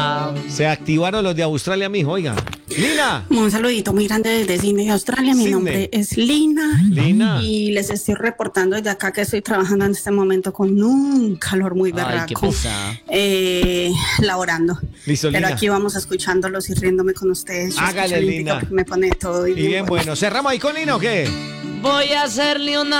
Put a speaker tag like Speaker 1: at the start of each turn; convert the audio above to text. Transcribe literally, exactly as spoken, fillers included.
Speaker 1: Se activaron los de Australia, mijo, oiga. Lina.
Speaker 2: Un saludito muy grande desde Sydney, Australia. Mi
Speaker 1: Sydney.
Speaker 2: nombre es Lina.
Speaker 1: Lina.
Speaker 2: Y les estoy reportando desde acá que estoy trabajando en este momento con un calor muy
Speaker 3: Ay, qué
Speaker 2: berraco.
Speaker 3: pesado.
Speaker 2: Eh, laborando.
Speaker 1: Listo,
Speaker 2: Pero
Speaker 1: Lina.
Speaker 2: aquí vamos escuchándolos y riéndome con ustedes. Yo
Speaker 1: Hágale,
Speaker 2: escucho Olímpica
Speaker 1: Lina.
Speaker 2: porque me pone todo
Speaker 1: Y bien, bueno, ¿cerramos ahí con Lina o qué?
Speaker 3: Voy a hacerle una